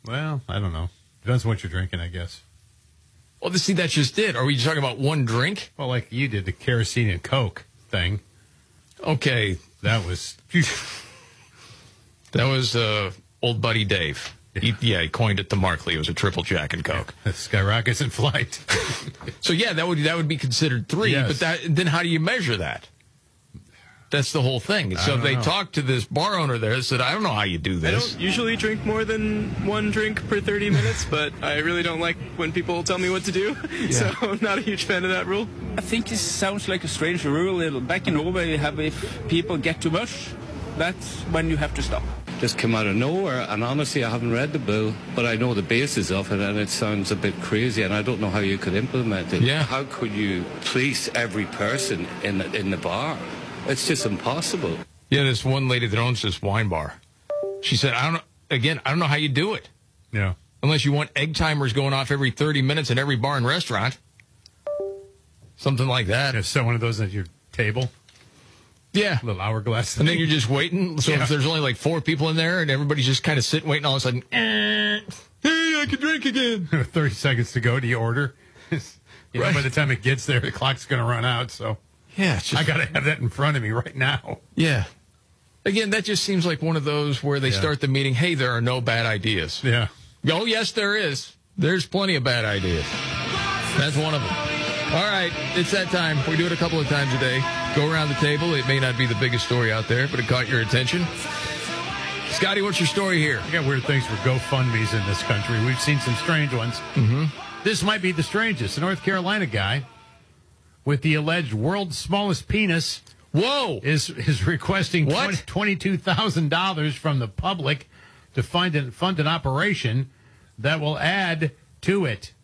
Well, I don't know. Depends on what you're drinking, I guess. Well, see, that's just it. Are we talking about one drink? Well, like you did the kerosene and Coke thing. Okay. That was... That was old buddy Dave. He coined it to Markley. It was a triple Jack and Coke. Skyrockets in flight. So, yeah, that would be considered 3. Yes. But then how do you measure that? That's the whole thing. So they talked to this bar owner there and said, I don't know how you do this. I don't usually drink more than 1 drink per 30 minutes, but I really don't like when people tell me what to do. Yeah. So I'm not a huge fan of that rule. I think this sounds like a strange rule. Back in Norway, if people get too much, that's when you have to stop. Just come out of nowhere, and honestly I haven't read the bill, but I know the basis of it, and it sounds a bit crazy, and I don't know how you could implement it. Yeah. How could you police every person in the bar? It's just impossible. Yeah, this one lady that owns this wine bar, she said, I don't know how you do it. Yeah. Unless you want egg timers going off every 30 minutes in every bar and restaurant. Something like that. Yeah, set one of those at your table. Yeah. A little hourglass. And then you're just waiting. So if there's only like 4 people in there and everybody's just kind of sitting, waiting, all of a sudden, hey, I can drink again. 30 seconds to go. Do you order? By the time it gets there, the clock's going to run out. So yeah, it's just, I got to have that in front of me right now. Yeah. Again, that just seems like one of those where they start the meeting, hey, there are no bad ideas. Yeah. Oh, yes, there is. There's plenty of bad ideas. That's one of them. All right, it's that time. We do it a couple of times a day. Go around the table. It may not be the biggest story out there, but it caught your attention. Scotty, what's your story here? We got weird things for GoFundMe's in this country. We've seen some strange ones. Mm-hmm. This might be the strangest. A North Carolina guy with the alleged world's smallest penis is requesting $22,000 from the public to fund an operation that will add to it.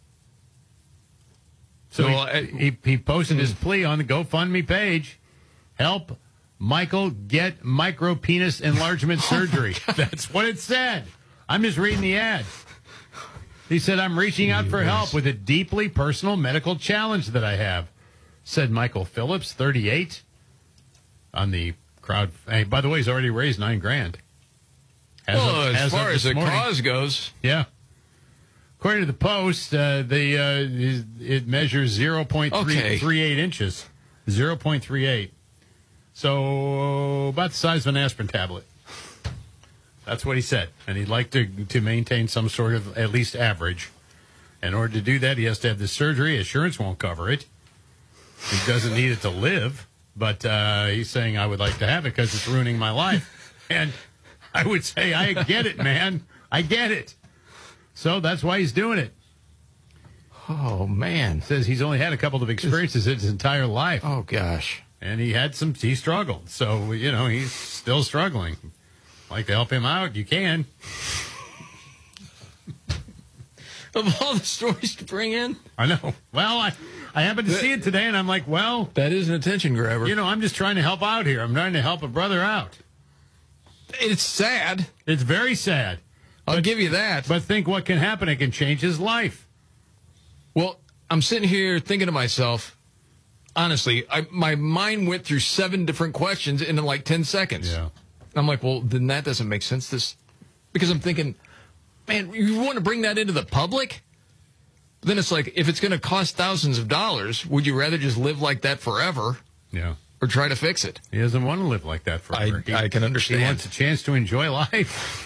So he posted his plea on the GoFundMe page. Help Michael get micro penis enlargement surgery. That's what it said. I'm just reading the ad. He said, I'm reaching out for help with a deeply personal medical challenge that I have, said Michael Phillips, 38, on the crowd. Hey, by the way, he's already raised $9,000. As far as the cause goes. Yeah. According to the Post, it measures 0.38 inches. 0.38. So about the size of an aspirin tablet. That's what he said. And he'd like to maintain some sort of at least average. In order to do that, he has to have this surgery. Insurance won't cover it. He doesn't need it to live. But he's saying, I would like to have it because it's ruining my life. And I would say, I get it, man. I get it. So that's why he's doing it. Oh, man. Says he's only had a couple of experiences in his entire life. Oh, gosh. And he struggled. So, he's still struggling. Like to help him out, you can. Of all the stories to bring in? I know. Well, I happened to see it today, and I'm like, well. That is an attention grabber. I'm just trying to help out here. I'm trying to help a brother out. It's sad. It's very sad. I'll give you that. But think what can happen. It can change his life. Well, I'm sitting here thinking to myself, honestly, my mind went through 7 different questions in like 10 seconds. Yeah. I'm like, well, then that doesn't make sense. Because I'm thinking, man, you want to bring that into the public? Then it's like, if it's going to cost thousands of dollars, would you rather just live like that forever? Yeah. Or try to fix it? He doesn't want to live like that forever. I can understand. He wants a chance to enjoy life.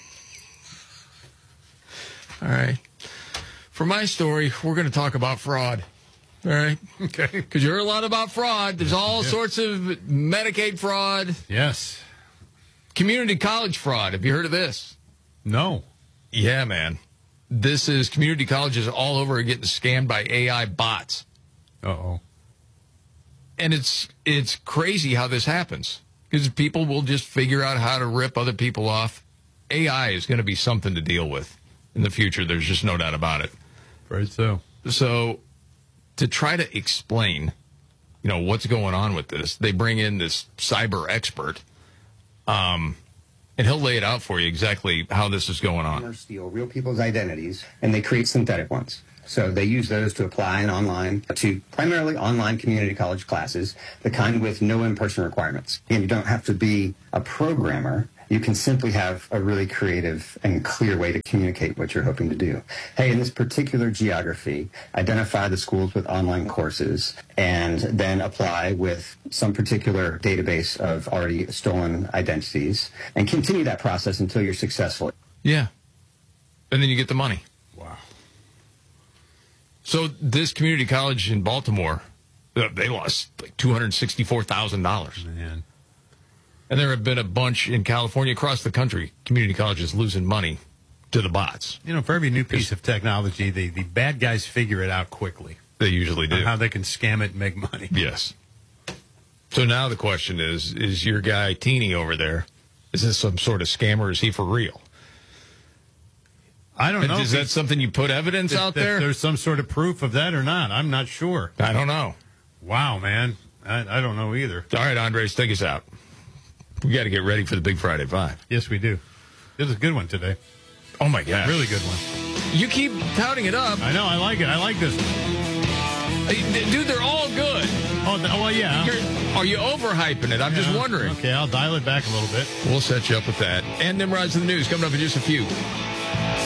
All right. For my story, we're going to talk about fraud. All right? Okay. Because you heard a lot about fraud. There's all sorts of Medicaid fraud. Yes. Community college fraud. Have you heard of this? No. Yeah, man. This is community colleges all over are getting scammed by AI bots. Uh-oh. And it's crazy how this happens. Because people will just figure out how to rip other people off. AI is going to be something to deal with in the future. There's just no doubt about it. Right, so. So to try to explain, what's going on with this, they bring in this cyber expert, and he'll lay it out for you exactly how this is going on. Steal real people's identities, and they create synthetic ones. So they use those to apply to primarily online community college classes, the kind with no in-person requirements. And you don't have to be a programmer. you can simply have a really creative and clear way to communicate what you're hoping to do. Hey, in this particular geography, identify the schools with online courses and then apply with some particular database of already stolen identities and continue that process until you're successful. Yeah. And then you get the money. Wow. So this community college in Baltimore, they lost like $264,000. Man. And there have been a bunch in California, across the country, community colleges losing money to the bots. You know, for every new piece of technology, the bad guys figure it out quickly. They usually do. On how they can scam it and make money. Yes. So now the question is your guy Teeny over there, is this some sort of scam or is he for real? I don't know. Is that something you put evidence out there? There's some sort of proof of that or not. I'm not sure. I don't know. Wow, man. I don't know either. All right, Andres, take us out. We got to get ready for the Big Friday 5. Yes, we do. It was a good one today. Oh, my gosh. Really good one. You keep touting it up. I know. I like it. I like this one. Dude, they're all good. Oh, well, yeah. Are you overhyping it? I'm just wondering. Okay, I'll dial it back a little bit. We'll set you up with that. And Nimrod's in the news coming up in just a few.